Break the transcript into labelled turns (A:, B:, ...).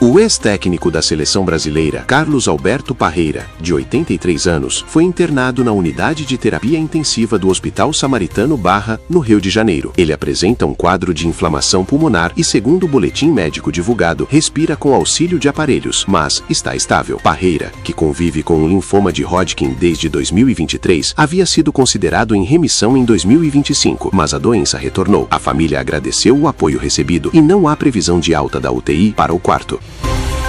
A: O ex-técnico da seleção brasileira, Carlos Alberto Parreira, de 83 anos, foi internado na unidade de terapia intensiva do Hospital Samaritano Barra, no Rio de Janeiro. Ele apresenta um quadro de inflamação pulmonar e, segundo o boletim médico divulgado, respira com auxílio de aparelhos, mas está estável. Parreira, que convive com o linfoma de Hodgkin desde 2023, havia sido considerado em remissão em 2025, mas a doença retornou. A família agradeceu o apoio recebido e não há previsão de alta da UTI para o quarto.